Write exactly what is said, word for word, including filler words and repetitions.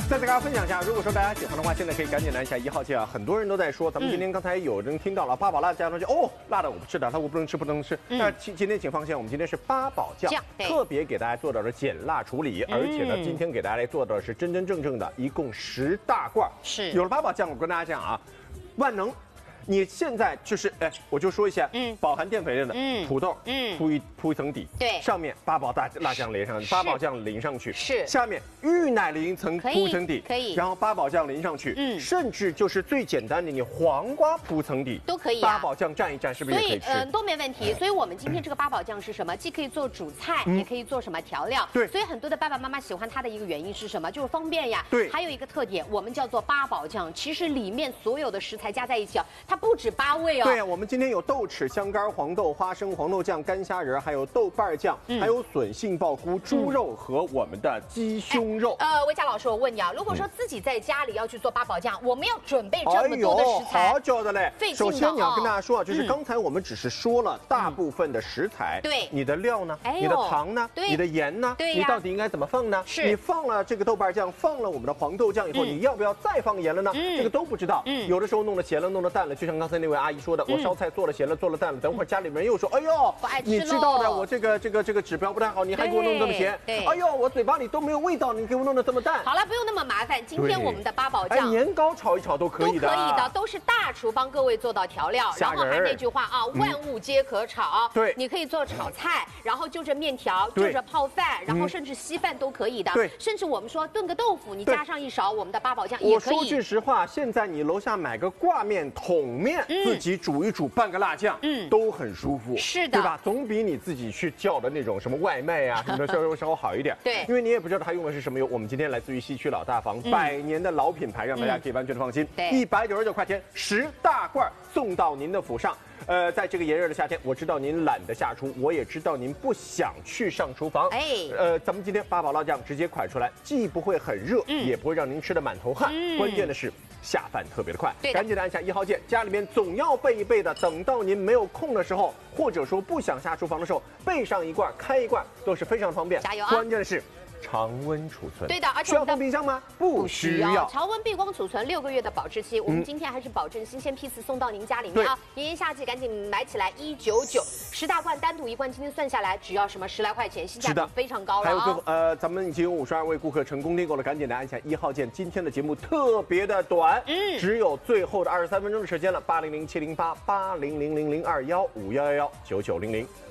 再跟大家分享一下，如果说大家喜欢的话，现在可以赶紧来一下一号键啊！很多人都在说，咱们今天刚才有人听到了八宝辣酱，说哦，辣的我不吃的，它我不能吃，不能吃。嗯、但今今天请放心，我们今天是八宝酱，特别给大家做到的减辣处理，而且呢，今天给大家来做到的是真真正正的，一共十大罐。是有了八宝酱，我跟大家讲啊，万能。 你现在就是，哎，我就说一下，嗯，饱含淀粉类的，嗯，土豆，嗯，铺一铺一层底，对，上面八宝大辣酱淋上去，八宝酱淋上去，是，下面芋奶淋一层铺层底，可以，然后八宝酱淋上去，嗯，甚至就是最简单的，你黄瓜铺层底都可以，八宝酱蘸一蘸，是不是也可以吃？ 所以，嗯，都没问题。所以我们今天这个八宝酱是什么？既可以做主菜，也可以做什么调料？对，所以很多的爸爸妈妈喜欢它的一个原因是什么？就是方便呀。对，还有一个特点，我们叫做八宝酱，其实里面所有的食材加在一起啊，它不止八味。 对啊，我们今天有豆豉、香干、黄豆、花生、黄豆酱、干虾仁，还有豆瓣酱，嗯、还有笋杏鲍菇、猪肉和我们的鸡胸肉。 哎、呃，魏佳老师，我问你啊，如果说自己在家里要去做八宝酱，我们要准备这么多的食材， 好久的嘞。 费劲的。 首先你要跟大家说啊，就是刚才我们只是说了大部分的食材，对、嗯，你的料呢，你的糖呢，你的盐呢，对你到底应该怎么放呢？是你放了这个豆瓣酱，放了我们的黄豆酱以后，你要不要再放盐了呢？这个都不知道。嗯，有的时候弄得咸了，弄得淡了，就像刚才那位阿姨说的，我烧菜做了咸了，做了淡了，等会儿家里面又说，哎呦，你知道的，我这个这个这个指标不太好，你还给我弄这么咸，哎呦，我嘴巴里都没有味道，你给我弄得这么淡。 好了，不用那么麻烦，今天我们的八宝酱， 哎，年糕炒一炒都可以的， 都可以的，都是大厨帮各位做到调料，然后还那句话啊，万物皆可炒，对，你可以做炒菜，然后就着面条，就着泡饭，然后甚至稀饭都可以的，对，甚至我们说炖个豆腐，你加上一勺我们的八宝酱也可以。 我说句实话，现在你楼下买个挂面、桶面，自己煮一煮，拌个辣酱，嗯，都很舒服，是的，对吧？总比你自己去叫的那种什么外卖呀、啊、什么的稍微稍微好一点。对，因为你也不知道它用的是什么油。我们今天来自于西区老大房，嗯、百年的老品牌，让大家可以完全的放心。对，一百九十九块钱十大罐送到您的府上。呃，在这个炎热的夏天，我知道您懒得下厨，我也知道您不想去上厨房。哎，呃，咱们今天八宝辣酱直接蒯出来，既不会很热，嗯、也不会让您吃得满头汗。嗯、关键的是下饭特别的快，赶紧的按下一号键，家里面总要备一备的，等到您没有空的时候，或者说不想下厨房的时候，备上一罐，开一罐都是非常方便。加油啊！关键的是。常温储存， 对的，而且需要放冰箱吗？不需要， 常温闭光储存六个月的保质期。我们今天还是保证新鲜批次送到您家里面啊！炎炎夏季赶紧买起来，一九九十大罐，单独一罐，今天算下来只要什么十来块钱，性价比非常高了啊！ 还有个呃，咱们已经有五十二位顾客成功订购了，赶紧来按下一号键。今天的节目特别的短，嗯，只有最后的二十三分钟的时间了，八零零七零八八零零零零二幺五幺幺幺九九零零。